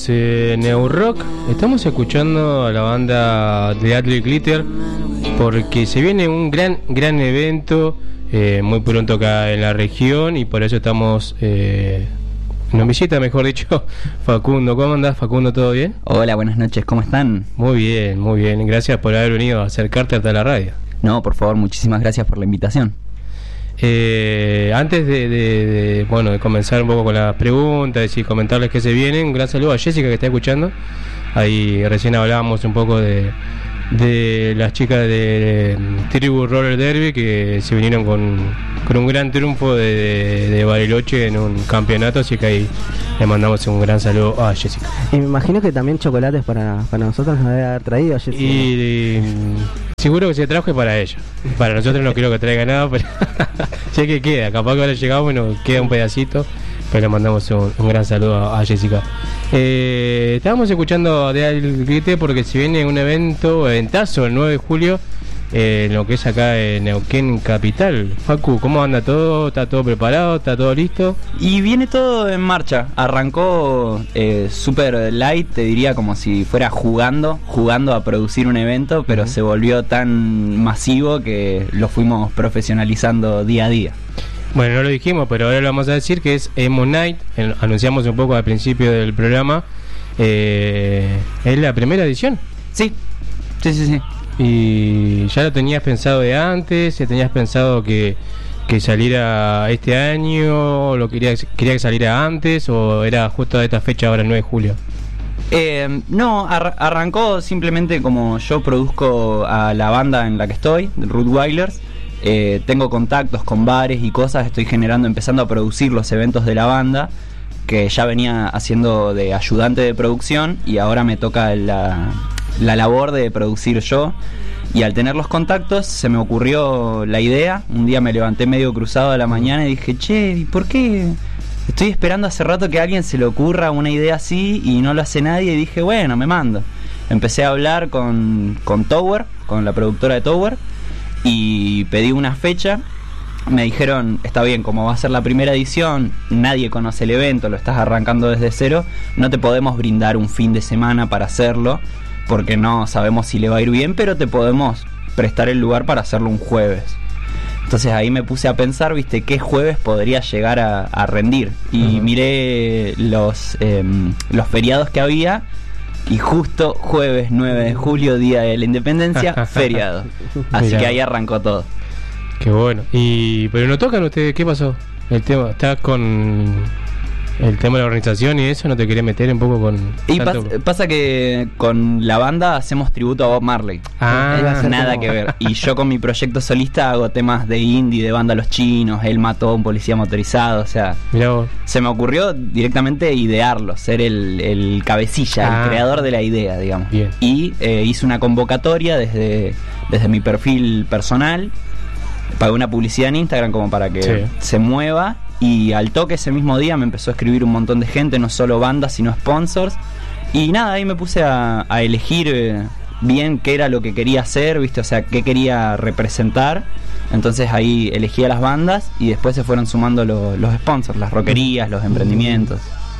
somos New Rock. Estamos escuchando a la banda de Deadly Glitter porque se viene un gran evento muy pronto acá en la región y por eso estamos nos visita, mejor dicho, Facundo. ¿Cómo andás, Facundo? ¿Todo bien? Hola, buenas noches, ¿cómo están? Muy bien. Gracias por haber venido a acercarte hasta la radio. No, por favor, muchísimas gracias por la invitación. Antes de comenzar un poco con las preguntas y comentarles que se vienen, un gran saludo a Jessica que está escuchando. Ahí recién hablábamos un poco de las chicas de Tribu Roller Derby que se vinieron con un gran triunfo de Bariloche en un campeonato, así que ahí le mandamos un gran saludo a Jessica. Y me imagino que también chocolates para nosotros nos debe haber traído Jessica. Y seguro que se trajo para ella. Para nosotros no creo que traiga nada, pero sé que queda, capaz que ahora llegamos y nos queda un pedacito, pero le mandamos un gran saludo a Jessica. Estábamos escuchando de Algrite porque se viene un eventazo el 9 de julio en lo que es acá en Neuquén Capital. Facu, ¿cómo anda todo? ¿Está todo preparado? ¿Está todo listo? Y viene todo en marcha. Arrancó super light, te diría, como si fuera jugando a producir un evento, pero se volvió tan masivo que lo fuimos profesionalizando día a día. Bueno, no lo dijimos, pero ahora lo vamos a decir, que es Emo Night. Anunciamos un poco al principio del programa. ¿Es la primera edición? Sí. ¿Y ya lo tenías pensado de antes? ¿Tenías pensado que saliera este año? ¿Lo querías que saliera antes? ¿O era justo a esta fecha, ahora el 9 de julio? No, arrancó simplemente como yo produzco a la banda en la que estoy, Rootweilers. Tengo contactos con bares y cosas, estoy empezando a producir los eventos de la banda, que ya venía haciendo de ayudante de producción y ahora me toca la labor de producir yo. Y al tener los contactos se me ocurrió la idea. Un día me levanté medio cruzado a la mañana y dije, che, ¿y por qué? Estoy esperando hace rato que a alguien se le ocurra una idea así y no lo hace nadie, y dije, bueno, me mando. Empecé a hablar con Tower, con la productora de Tower, y pedí una fecha. Me dijeron, está bien, como va a ser la primera edición, nadie conoce el evento, lo estás arrancando desde cero, no te podemos brindar un fin de semana para hacerlo, porque no sabemos si le va a ir bien, pero te podemos prestar el lugar para hacerlo un jueves. Entonces ahí me puse a pensar, viste, qué jueves podría llegar a rendir. Y miré los feriados que había, y justo jueves 9 de julio, día de la independencia, feriado. Así Mirá. Que ahí arrancó todo. Qué bueno. Pero no tocan ustedes, ¿qué pasó? El tema, ¿estás con el tema de la organización y eso? ¿No te querés meter un poco con...? Y pasa que con la banda hacemos tributo a Bob Marley. Nada que ver. Y yo con mi proyecto solista hago temas de indie, de banda Los Chinos. Él mató a un policía motorizado. O sea, se me ocurrió directamente idearlo, ser el cabecilla, el creador de la idea, digamos. Bien. Y hice una convocatoria desde mi perfil personal. Pagué una publicidad en Instagram como para que se mueva. Y al toque ese mismo día me empezó a escribir un montón de gente, no solo bandas, sino sponsors. Y nada, ahí me puse a elegir bien qué era lo que quería hacer, ¿viste? O sea, qué quería representar. Entonces ahí elegí a las bandas y después se fueron sumando los sponsors, las rockerías, los emprendimientos.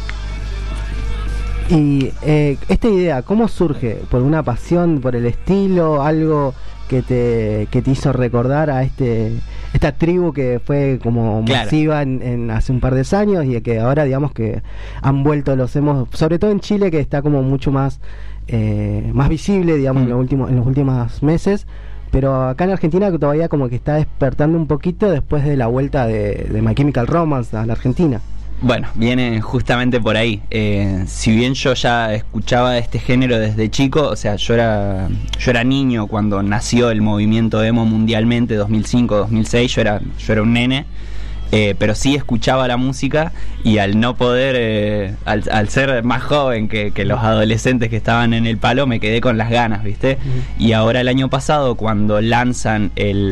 Y esta idea, ¿cómo surge? ¿Por una pasión, por el estilo, algo que te hizo recordar a esta tribu que fue como masiva en hace un par de años y que ahora digamos que han vuelto, sobre todo en Chile, que está como mucho más visible, digamos, en los últimos meses, pero acá en Argentina todavía como que está despertando un poquito después de la vuelta de My Chemical Romance a la Argentina? Bueno, viene justamente por ahí. Si bien yo ya escuchaba este género desde chico, o sea, yo era niño cuando nació el movimiento emo mundialmente, 2005, 2006, yo era un nene, pero sí escuchaba la música, y al no poder, al ser más joven que los adolescentes que estaban en el palo, me quedé con las ganas, ¿viste? Y ahora el año pasado, cuando lanzan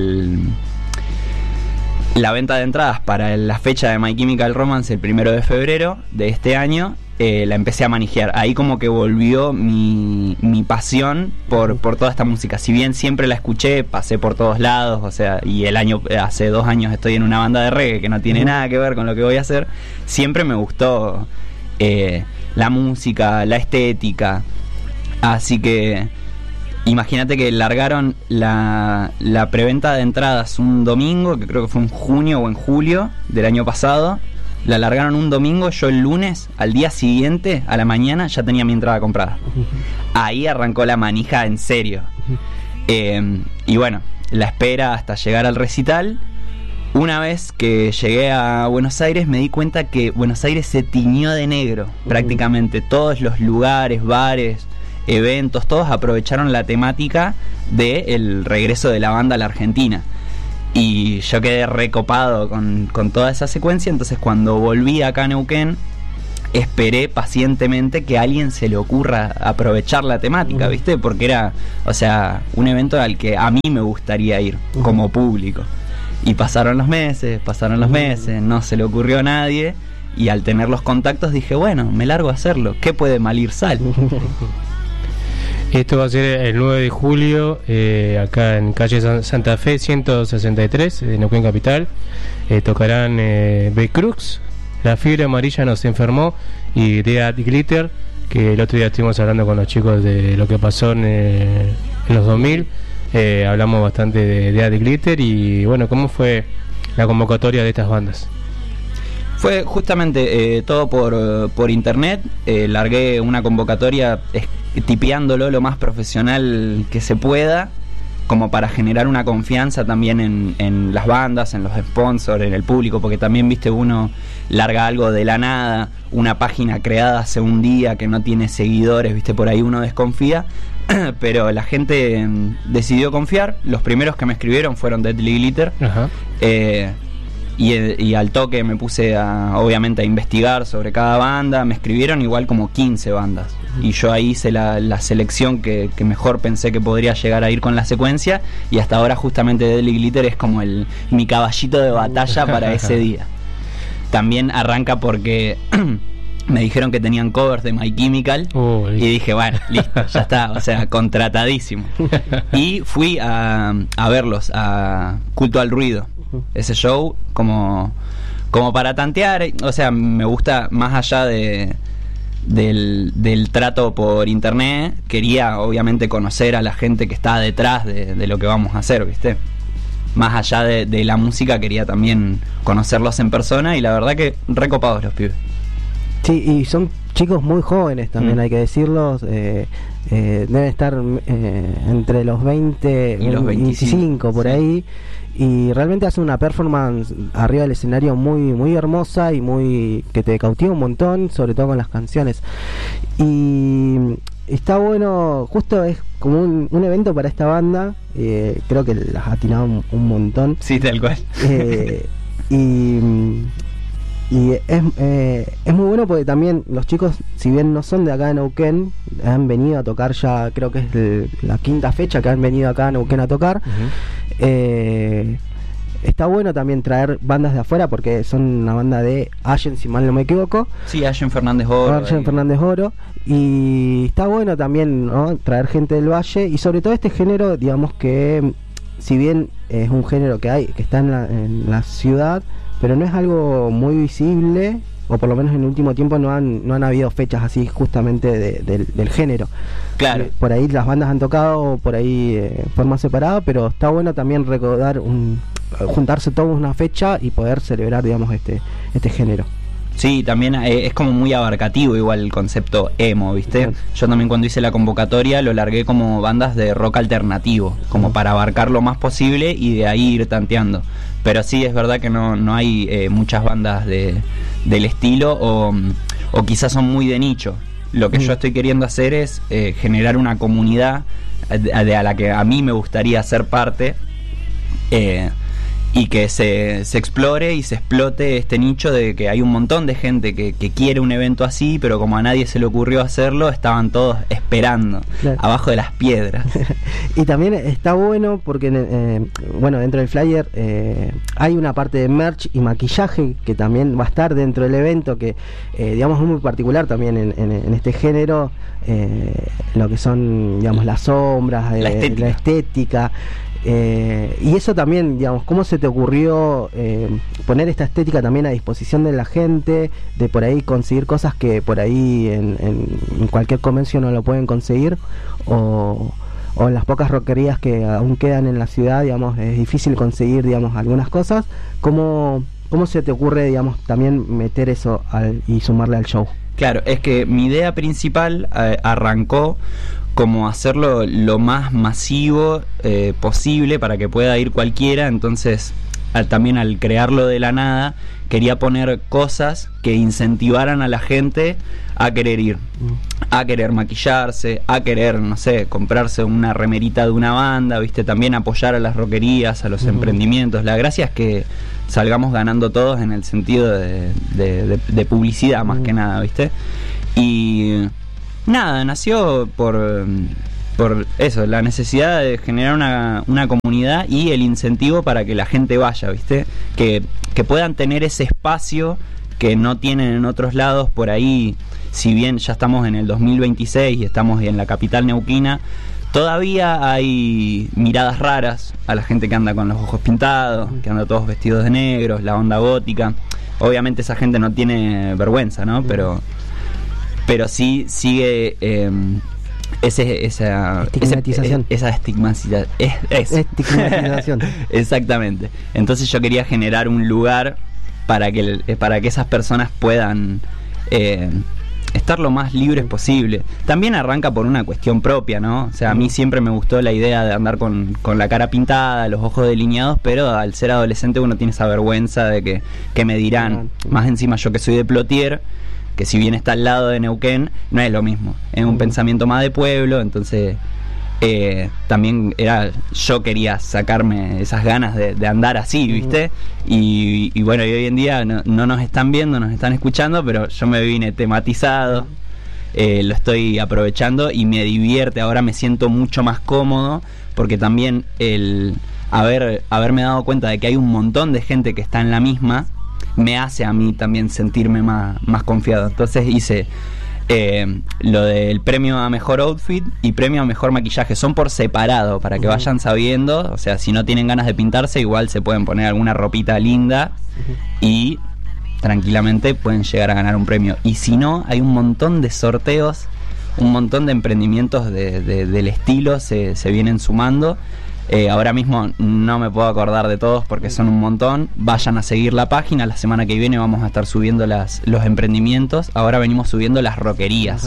la venta de entradas para la fecha de My Chemical Romance el 1 de febrero de este año, la empecé a manejar. Ahí como que volvió mi pasión por toda esta música. Si bien siempre la escuché, pasé por todos lados, o sea, y hace 2 años estoy en una banda de reggae que no tiene nada que ver con lo que voy a hacer, siempre me gustó la música, la estética. Así que imagínate que largaron la preventa de entradas un domingo, que creo que fue en junio o en julio del año pasado. La largaron un domingo, yo el lunes, al día siguiente, a la mañana, ya tenía mi entrada comprada. Ahí arrancó la manija en serio. Y bueno, la espera hasta llegar al recital. Una vez que llegué a Buenos Aires me di cuenta que Buenos Aires se tiñó de negro, prácticamente. Todos los lugares, bares, eventos, todos aprovecharon la temática del regreso de la banda a la Argentina. Y yo quedé recopado con toda esa secuencia. Entonces cuando volví acá a Neuquén, esperé pacientemente que a alguien se le ocurra aprovechar la temática, ¿viste? Porque era, o sea, un evento al que a mí me gustaría ir como público. Y pasaron los meses, no se le ocurrió a nadie. Y al tener los contactos dije, bueno, me largo a hacerlo. ¿Qué puede mal ir sal? Esto va a ser el 9 de julio, acá en calle Santa Fe 163, de Neuquén Capital. Tocarán B-Crux, La Fiebre Amarilla Nos Enfermó y Dead Glitter, que el otro día estuvimos hablando con los chicos de lo que pasó en los 2000. Hablamos bastante de Dead Glitter y bueno, ¿cómo fue la convocatoria de estas bandas? Fue justamente todo por internet. Largué una convocatoria tipeándolo lo más profesional que se pueda, como para generar una confianza también en las bandas, en los sponsors, en el público, porque también, viste, uno larga algo de la nada, una página creada hace un día que no tiene seguidores, viste, por ahí uno desconfía. Pero la gente decidió confiar. Los primeros que me escribieron fueron Deadly Glitter. Y al toque me puse obviamente a investigar sobre cada banda. Me escribieron igual como 15 bandas. Y yo ahí hice la selección que mejor pensé que podría llegar a ir con la secuencia. Y hasta ahora justamente Deadly Glitter es como mi caballito de batalla para ese día. También arranca porque me dijeron que tenían covers de My Chemical. Y dije, bueno, listo, ya está, o sea, contratadísimo. Y fui a verlos, a Culto al Ruido. Ese show como para tantear, o sea, me gusta más allá del trato por internet. Quería obviamente conocer a la gente que está detrás de lo que vamos a hacer, ¿viste? Más allá de la música, quería también conocerlos en persona. Y la verdad que recopados los pibes. Sí, y son chicos muy jóvenes también, hay que decirlo. Deben estar entre los 20 y los 25 por ahí. Y realmente hacen una performance arriba del escenario muy muy hermosa y muy que te cautiva un montón, sobre todo con las canciones. Y está bueno, justo es como un evento para esta banda. Creo que las atinado un montón. Sí, tal cual. Y es muy bueno porque también los chicos, si bien no son de acá de Neuquén, han venido a tocar ya, creo que es la quinta fecha que han venido acá a Neuquén a tocar. Está bueno también traer bandas de afuera porque son una banda de Allen, si mal no me equivoco. Sí, Allen Fernández Oro. Y está bueno también, ¿no?, traer gente del Valle y sobre todo este género, digamos que si bien es un género que está en la ciudad, pero no es algo muy visible, o por lo menos en el último tiempo no han habido fechas así justamente del género. Claro. Por ahí las bandas han tocado por ahí forma separada, pero está bueno también recordar juntarse todos una fecha y poder celebrar, digamos, este género. Sí, también es como muy abarcativo igual el concepto emo, ¿viste? Yo también cuando hice la convocatoria lo largué como bandas de rock alternativo, como para abarcar lo más posible y de ahí ir tanteando. Pero sí, es verdad que no hay muchas bandas del estilo o quizás son muy de nicho. Lo que yo estoy queriendo hacer es generar una comunidad a la que a mí me gustaría ser parte, y que se explore y se explote este nicho de que hay un montón de gente que quiere un evento así, pero como a nadie se le ocurrió hacerlo, estaban todos esperando, claro, abajo de las piedras. Y también está bueno porque bueno, dentro del flyer hay una parte de merch y maquillaje que también va a estar dentro del evento, que digamos es muy particular también en este género, lo que son, digamos, las sombras, la estética. Y eso también, digamos, ¿cómo se te ocurrió poner esta estética también a disposición de la gente, de por ahí conseguir cosas que por ahí en cualquier comercio no lo pueden conseguir, o en las pocas rockerías que aún quedan en la ciudad, digamos, es difícil conseguir, digamos, algunas cosas? ¿Cómo se te ocurre, digamos, también meter eso y sumarle al show? Claro, es que mi idea principal arrancó como hacerlo lo más masivo posible para que pueda ir cualquiera. Entonces también al crearlo de la nada quería poner cosas que incentivaran a la gente a querer ir, a querer maquillarse, a querer, no sé, comprarse una remerita de una banda, viste, también apoyar a las rockerías, a los emprendimientos. La gracia es que salgamos ganando todos en el sentido de publicidad más que nada, viste. Y nada, nació por eso, la necesidad de generar una comunidad y el incentivo para que la gente vaya, ¿viste? Que puedan tener ese espacio que no tienen en otros lados. Por ahí, si bien ya estamos en el 2026 y estamos en la capital neuquina, todavía hay miradas raras a la gente que anda con los ojos pintados, que anda todos vestidos de negros, la onda gótica. Obviamente esa gente no tiene vergüenza, ¿no? Pero sí sigue esa estigmatización. Esa estigmatización. Exactamente. Entonces yo quería generar un lugar para que esas personas puedan estar lo más libres posible. También arranca por una cuestión propia, ¿no? O sea, a mí siempre me gustó la idea de andar con la cara pintada, los ojos delineados, pero al ser adolescente uno tiene esa vergüenza de que me dirán. Más encima yo que soy de Plotier, que si bien está al lado de Neuquén, no es lo mismo. Es un pensamiento más de pueblo, entonces también yo quería sacarme esas ganas de andar así, ¿viste? Y bueno, y hoy en día no nos están viendo, nos están escuchando, pero yo me vine tematizado, lo estoy aprovechando y me divierte. Ahora me siento mucho más cómodo, porque también el haberme dado cuenta de que hay un montón de gente que está en la misma, me hace a mí también sentirme más confiado. Entonces hice lo del premio a mejor outfit y premio a mejor maquillaje. Son por separado, para que vayan sabiendo. O sea, si no tienen ganas de pintarse, igual se pueden poner alguna ropita linda y tranquilamente pueden llegar a ganar un premio. Y si no, hay un montón de sorteos, un montón de emprendimientos del estilo se vienen sumando. Ahora mismo no me puedo acordar de todos porque son un montón. Vayan a seguir la página. La semana que viene vamos a estar subiendo los emprendimientos. Ahora venimos subiendo las rockerías.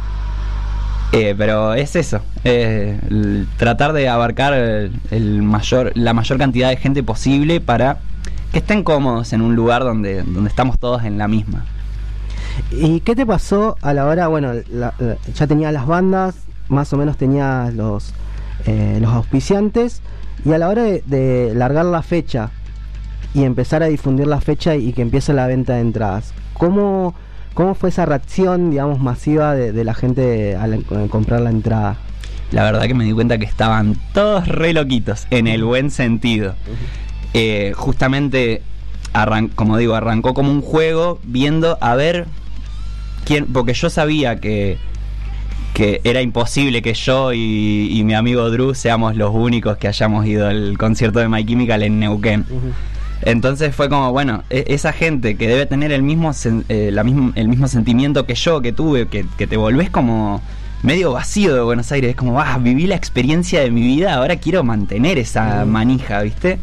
Pero es eso, tratar de abarcar la mayor cantidad de gente posible para que estén cómodos en un lugar donde estamos todos en la misma. ¿Y qué te pasó a la hora? Bueno, ya tenía las bandas, más o menos tenía los auspiciantes, y a la hora de largar la fecha y empezar a difundir la fecha y que empiece la venta de entradas, ¿cómo fue esa reacción, digamos, masiva de la gente al comprar la entrada? La verdad que me di cuenta que estaban todos re loquitos, en el buen sentido. Justamente como digo, arrancó como un juego, viendo a ver quién, porque yo sabía que era imposible que yo y mi amigo Drew seamos los únicos que hayamos ido al concierto de My Chemical en Neuquén. Entonces fue como, bueno, esa gente que debe tener el mismo sentimiento que yo, que tuve, que te volvés como medio vacío de Buenos Aires. Es como, viví la experiencia de mi vida, ahora quiero mantener esa manija, ¿viste?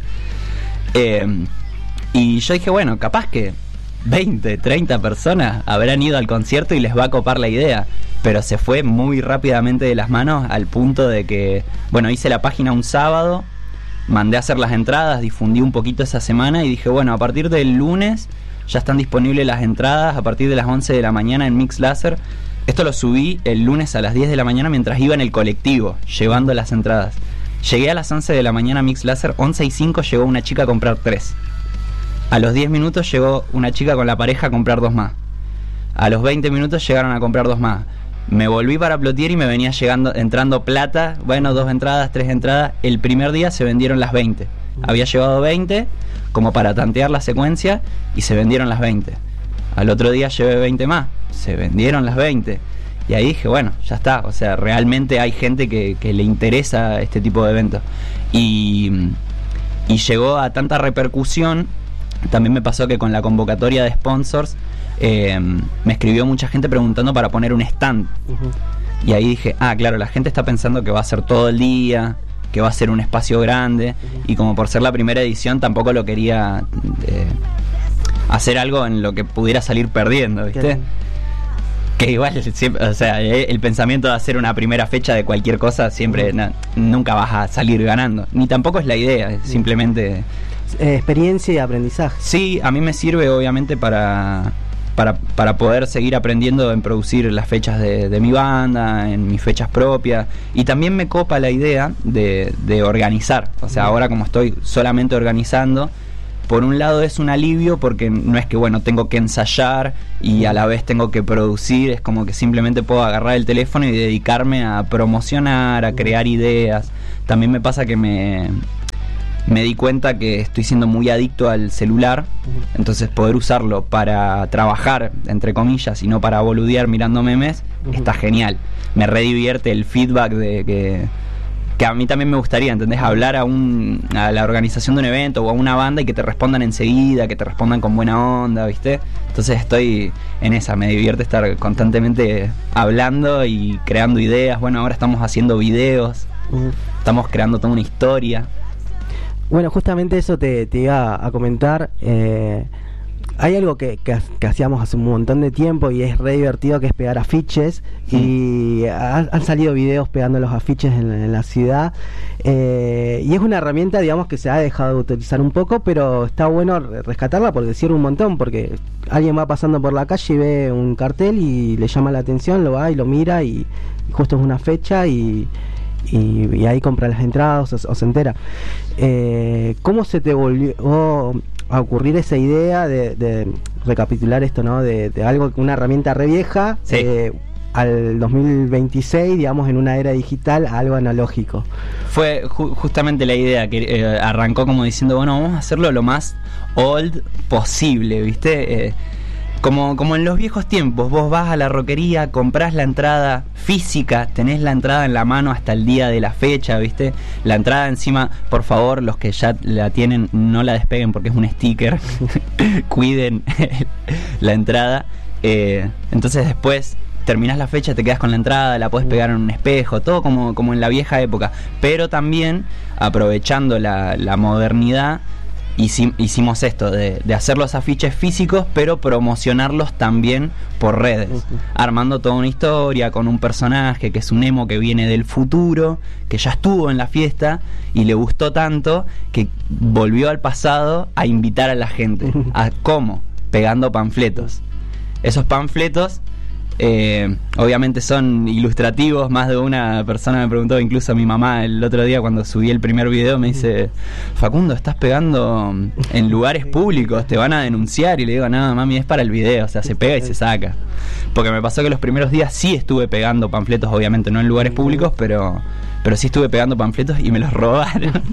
Y yo dije, bueno, capaz que 20, 30 personas habrán ido al concierto y les va a copar la idea. Pero se fue muy rápidamente de las manos, al punto de que, bueno, hice la página un sábado, mandé a hacer las entradas, difundí un poquito esa semana y dije, bueno, a partir del lunes ya están disponibles las entradas, a partir de las 11 de la mañana en Mix Láser. Esto lo subí el lunes a las 10 de la mañana mientras iba en el colectivo, llevando las entradas. Llegué a las 11 de la mañana a Mix Láser, 11:05 llegó una chica a comprar 3. A los 10 minutos llegó una chica con la pareja a comprar 2 más. A los 20 minutos llegaron a comprar 2 más. Me volví para Plotier y me venía entrando plata. Bueno, 2 entradas, 3 entradas. El primer día se vendieron las 20. Había llevado 20 como para tantear la secuencia y se vendieron las 20. Al otro día llevé 20 más. Se vendieron las 20. Y ahí dije, bueno, ya está, o sea, realmente hay gente que le interesa este tipo de eventos. Y llegó a tanta repercusión. También me pasó que con la convocatoria de sponsors me escribió mucha gente preguntando para poner un stand. Y ahí dije, claro, la gente está pensando que va a ser todo el día, que va a ser un espacio grande, y como por ser la primera edición tampoco lo quería hacer algo en lo que pudiera salir perdiendo, ¿viste? Claro. Que igual siempre, o sea, el pensamiento de hacer una primera fecha de cualquier cosa siempre nunca vas a salir ganando, ni tampoco es la idea, es simplemente experiencia y aprendizaje. Sí, a mí me sirve obviamente para poder seguir aprendiendo en producir las fechas de mi banda, en mis fechas propias, y también me copa la idea de organizar. O sea, ahora como estoy solamente organizando, por un lado es un alivio porque no es que, bueno, tengo que ensayar y a la vez tengo que producir, es como que simplemente puedo agarrar el teléfono y dedicarme a promocionar, a crear ideas. También me pasa que me di cuenta que estoy siendo muy adicto al celular, entonces poder usarlo para trabajar, entre comillas, y no para boludear mirando memes, está genial. Me redivierte el feedback de que a mí también me gustaría, ¿entendés? Hablar a la organización de un evento o a una banda y que te respondan enseguida, que te respondan con buena onda, ¿viste? Entonces estoy en esa, me divierte estar constantemente hablando y creando ideas. Bueno, ahora estamos haciendo videos, estamos creando toda una historia. Bueno, justamente eso te iba a comentar. Hay algo que hacíamos hace un montón de tiempo y es re divertido, que es pegar afiches. Y han salido videos pegando los afiches en la ciudad. Y es una herramienta, digamos, que se ha dejado de utilizar un poco, pero está bueno rescatarla porque sirve un montón. Porque alguien va pasando por la calle y ve un cartel y le llama la atención, lo va y lo mira y justo es una fecha y ahí compra las entradas o se entera. ¿Cómo se te volvió a ocurrir esa idea de recapitular esto, ¿no? De algo, una herramienta re vieja, sí, al 2026, digamos, en una era digital, a algo analógico? Fue justamente la idea que arrancó como diciendo, bueno, vamos a hacerlo lo más old posible, ¿viste? Como en los viejos tiempos, vos vas a la rockería, comprás la entrada física, tenés la entrada en la mano hasta el día de la fecha, ¿viste? La entrada encima, por favor, los que ya la tienen, no la despeguen porque es un sticker. Cuiden la entrada. Entonces después terminás la fecha, te quedas con la entrada, la podés pegar en un espejo, todo como en la vieja época. Pero también, aprovechando la modernidad, hicimos esto de hacer los afiches físicos, pero promocionarlos también por redes, armando toda una historia con un personaje que es un emo que viene del futuro, que ya estuvo en la fiesta y le gustó tanto que volvió al pasado a invitar a la gente. ¿Cómo? Pegando panfletos. Esos panfletos obviamente son ilustrativos. Más de una persona me preguntó, incluso a mi mamá el otro día cuando subí el primer video, me dice: Facundo, estás pegando en lugares públicos, te van a denunciar. Y le digo: no, mami, es para el video, o sea, se pega y se saca. Porque me pasó que los primeros días sí estuve pegando panfletos, obviamente no en lugares públicos, pero sí estuve pegando panfletos y me los robaron.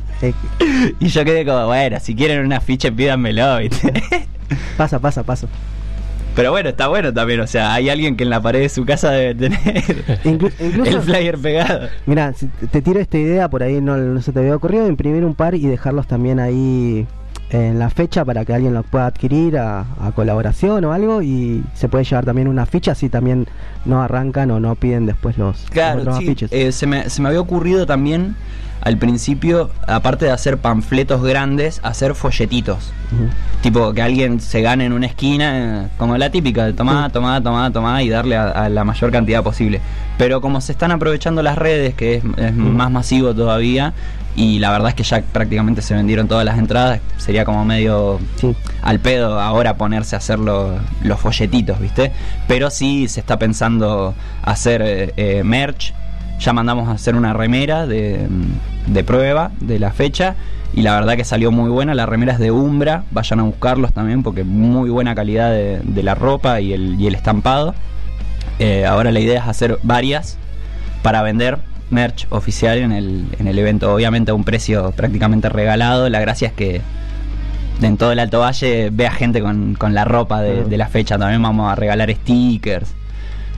Y yo quedé como, bueno, si quieren un afiche pídanmelo, ¿viste? Pasa. Pero bueno, está bueno también, o sea, hay alguien que en la pared de su casa debe tener incluso el flyer pegado. Mira, si te tiro esta idea, por ahí no se te había ocurrido, imprimir un par y dejarlos también ahí en la fecha para que alguien los pueda adquirir a colaboración o algo, y se puede llevar también una ficha, así también no arrancan o no piden después los afiches. Se me había ocurrido también al principio, aparte de hacer panfletos grandes, hacer folletitos. Tipo que alguien se gane en una esquina, como la típica de tomá y darle a la mayor cantidad posible. Pero como se están aprovechando las redes, que es más masivo todavía, y la verdad es que ya prácticamente se vendieron todas las entradas, sería como medio al pedo ahora ponerse a hacer los folletitos, ¿viste? Pero sí se está pensando hacer merch. Ya mandamos a hacer una remera de prueba de la fecha, y la verdad que salió muy buena. La remera es de Umbra, vayan a buscarlos también porque muy buena calidad de la ropa y el estampado. Ahora la idea es hacer varias para vender merch oficial en el evento, obviamente a un precio prácticamente regalado. La gracia es que en todo el Alto Valle vea gente con la ropa de la fecha. También vamos a regalar stickers.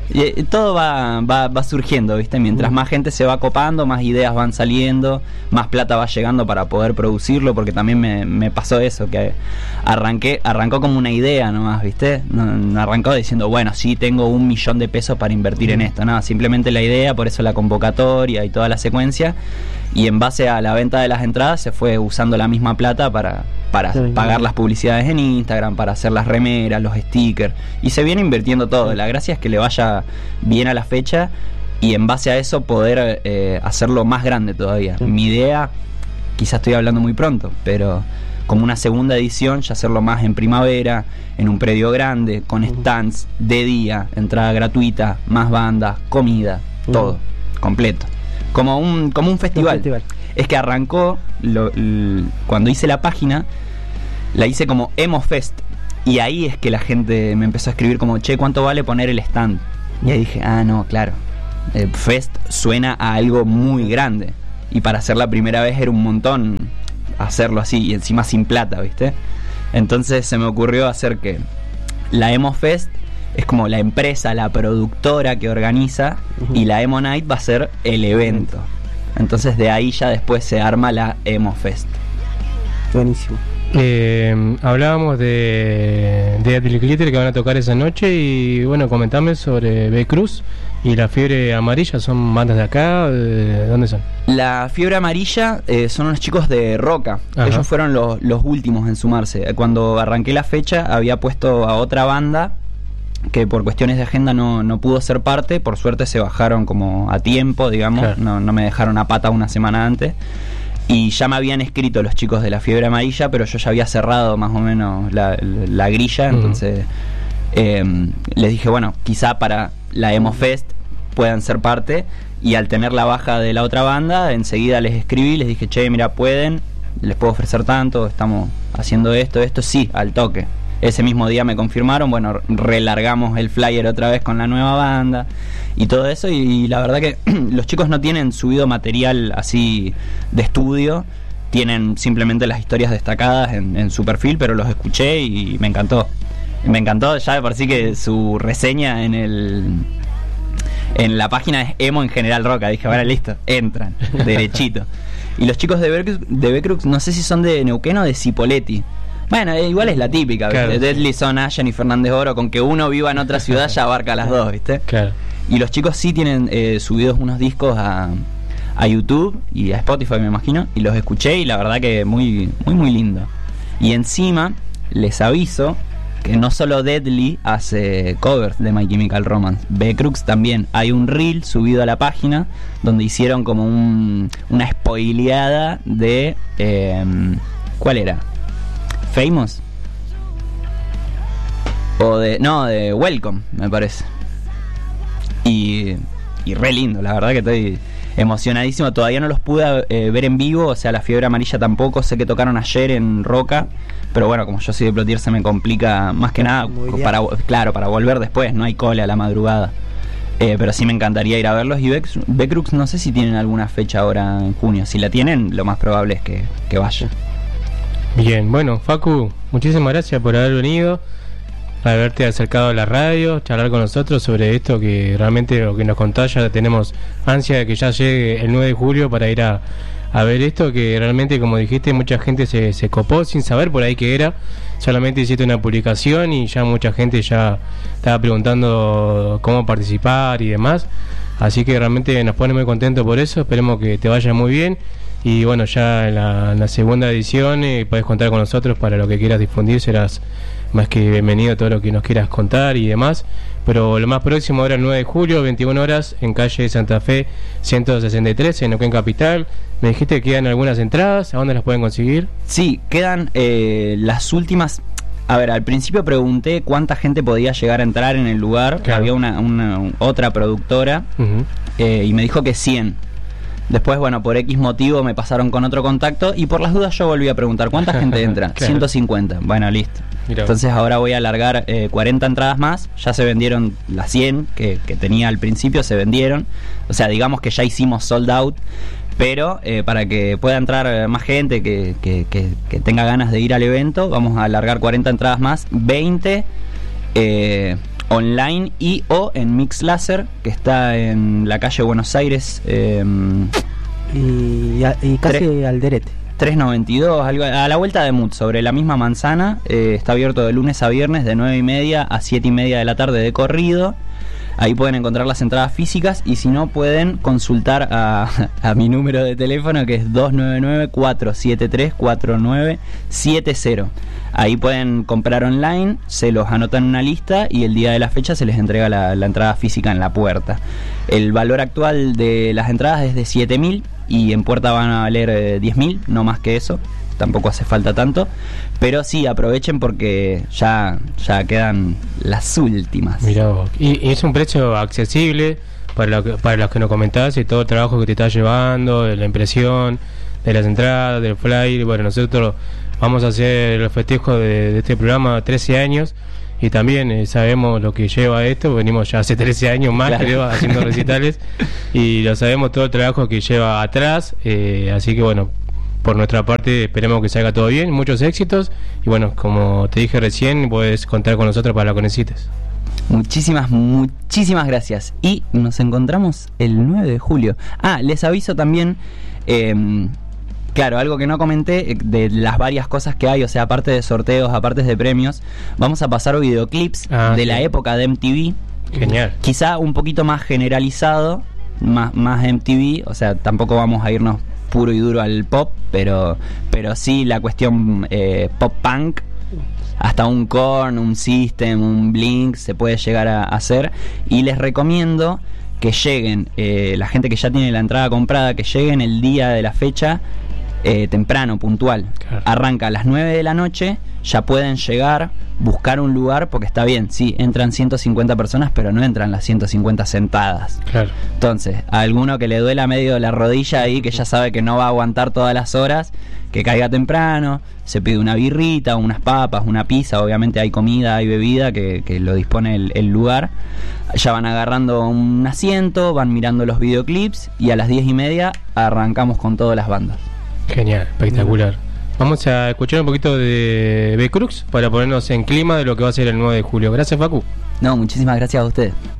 Todo va surgiendo, ¿viste? Mientras más gente se va copando, más ideas van saliendo, más plata va llegando para poder producirlo, porque también me pasó eso, que arrancó como una idea nomás, ¿viste? No arrancó diciendo, bueno, sí, tengo 1 millón de pesos para invertir en esto, no, simplemente la idea, por eso la convocatoria y toda la secuencia, y en base a la venta de las entradas se fue usando la misma plata para pagar las publicidades en Instagram, para hacer las remeras, los stickers, y se viene invirtiendo todo. La gracia es que le vaya bien a la fecha y en base a eso poder hacerlo más grande todavía. Mi idea, quizás estoy hablando muy pronto, pero como una segunda edición, ya hacerlo más en primavera, en un predio grande, con stands de día, entrada gratuita, más bandas, comida, todo, completo. Como un festival. Es que arrancó, cuando hice la página, la hice como Emo Fest. Y ahí es que la gente me empezó a escribir como, che, ¿cuánto vale poner el stand? Y ahí dije, no, claro, Fest suena a algo muy grande. Y para hacer la primera vez era un montón hacerlo así, y encima sin plata, ¿viste? Entonces se me ocurrió hacer que la Emo Fest es como la empresa, la productora que organiza, y la Emo Night va a ser el evento. Entonces de ahí ya después se arma la Emo Fest. Buenísimo. Hablábamos de Deadly Glitter que van a tocar esa noche, y bueno, comentame sobre B-Cruz y La Fiebre Amarilla. ¿Son bandas de acá? ¿De dónde son? La Fiebre Amarilla son unos chicos de Roca. Ajá. Ellos fueron los últimos en sumarse. Cuando arranqué la fecha había puesto a otra banda que por cuestiones de agenda no pudo ser parte. Por suerte se bajaron como a tiempo, digamos. Claro. No me dejaron a pata una semana antes. Y ya me habían escrito los chicos de La Fiebre Amarilla, pero yo ya había cerrado más o menos la grilla. Entonces les dije, bueno, quizá para la Emo Fest puedan ser parte. Y al tener la baja de la otra banda, enseguida les escribí, les dije, che, mira, pueden, les puedo ofrecer tanto, estamos haciendo esto, sí, al toque. Ese mismo día me confirmaron, bueno, relargamos el flyer otra vez con la nueva banda y todo eso, y la verdad que los chicos no tienen subido material así de estudio, tienen simplemente las historias destacadas en su perfil, pero los escuché y me encantó. Me encantó ya de por sí que su reseña en la página es Emo en General Roca. Dije, bueno, listo, entran, derechito. Y los chicos de B-Crux, no sé si son de Neuquén o de Cipolletti. Bueno, igual es la típica, claro. Deadly son Allen y Fernández Oro, con que uno viva en otra ciudad ya abarca las dos, ¿viste? Claro. Y los chicos sí tienen subidos unos discos a YouTube y a Spotify, me imagino, y los escuché y la verdad que muy, muy, muy lindo. Y encima les aviso que no solo Deadly hace covers de My Chemical Romance, B-Crux también. Hay un reel subido a la página donde hicieron como una spoileada de ¿cuál era? Famous o de Welcome, me parece. Y re lindo, la verdad que estoy emocionadísimo. Todavía no los pude ver en vivo, o sea, La Fiebre Amarilla tampoco. Sé que tocaron ayer en Roca, pero bueno, como yo soy de Plotier se me complica más que nada para volver después, no hay cola a la madrugada. Pero sí me encantaría ir a verlos. Y B-Crux no sé si tienen alguna fecha ahora en junio. Si la tienen, lo más probable es que vaya. Bien, bueno, Facu, muchísimas gracias por haber venido, haberte acercado a la radio, charlar con nosotros sobre esto, que realmente lo que nos contás, ya tenemos ansia de que ya llegue el 9 de julio para ir a ver esto, que realmente, como dijiste, mucha gente se copó sin saber por ahí qué era. Solamente hiciste una publicación y ya mucha gente ya estaba preguntando cómo participar y demás, así que realmente nos pone muy contentos por eso. Esperemos que te vaya muy bien. Y bueno, ya en la segunda edición podés contar con nosotros para lo que quieras difundir. Serás más que bienvenido a todo lo que nos quieras contar y demás. Pero lo más próximo ahora el 9 de julio, 21 horas, en calle Santa Fe 163, en Neuquén Capital. Me dijiste que quedan algunas entradas. ¿A dónde las pueden conseguir? Sí, quedan las últimas. A ver, al principio pregunté cuánta gente podía llegar a entrar en el lugar. Claro. Había una otra productora y me dijo que 100. Después, bueno, por X motivo me pasaron con otro contacto y por las dudas yo volví a preguntar, ¿cuánta gente entra? Claro. 150. Bueno, listo. Mirá. Entonces ahora voy a alargar 40 entradas más. Ya se vendieron las 100 que tenía al principio, se vendieron. O sea, digamos que ya hicimos sold out. Pero para que pueda entrar más gente que tenga ganas de ir al evento, vamos a alargar 40 entradas más. 20 online y o en Mix Láser, que está en la calle Buenos Aires. Y casi Alderete. 392, algo, a la vuelta de Mut, sobre la misma manzana. Está abierto de lunes a viernes de 9:30 a 7:30 de la tarde de corrido. Ahí pueden encontrar las entradas físicas y si no pueden consultar a mi número de teléfono, que es 299-473-4970. Ahí pueden comprar online, se los anotan en una lista y el día de la fecha se les entrega la entrada física en la puerta. El valor actual de las entradas es de 7.000 y en puerta van a valer 10.000, no más que eso. Tampoco hace falta tanto, pero sí, aprovechen porque ya quedan las últimas. Mirá vos. Y es un precio accesible para los que nos comentabas y todo el trabajo que te está llevando, de la impresión, de las entradas, del flyer. Bueno, nosotros vamos a hacer el festejo de este programa 13 años y también sabemos lo que lleva esto. Venimos ya hace 13 años más, claro, creo, haciendo recitales y lo sabemos todo el trabajo que lleva atrás, así que bueno, por nuestra parte esperemos que salga todo bien, muchos éxitos y bueno, como te dije recién, puedes contar con nosotros para lo que necesites. Muchísimas gracias y nos encontramos el 9 de julio. Les aviso también, claro, algo que no comenté, de las varias cosas que hay, o sea, aparte de sorteos, aparte de premios, vamos a pasar videoclips de la época de MTV. Genial. Quizá un poquito más generalizado, más MTV, o sea, tampoco vamos a irnos puro y duro al pop, pero sí la cuestión pop punk, hasta un Korn, un System, un Blink se puede llegar a hacer, y les recomiendo que lleguen, la gente que ya tiene la entrada comprada, que lleguen el día de la fecha temprano, puntual. Claro. Arranca a las 9 de la noche, ya pueden llegar, buscar un lugar, porque está bien, sí, entran 150 personas, pero no entran las 150 sentadas. Claro. Entonces, a alguno que le duela medio la rodilla ahí, que ya sabe que no va a aguantar todas las horas, que caiga temprano, se pide una birrita, unas papas, una pizza, obviamente hay comida, hay bebida, que lo dispone el lugar. Ya van agarrando un asiento, van mirando los videoclips y a las 10:30 arrancamos con todas las bandas. Genial, espectacular. Vamos a escuchar un poquito de B-Crux para ponernos en clima de lo que va a ser el 9 de julio. Gracias, Facu. No, muchísimas gracias a ustedes.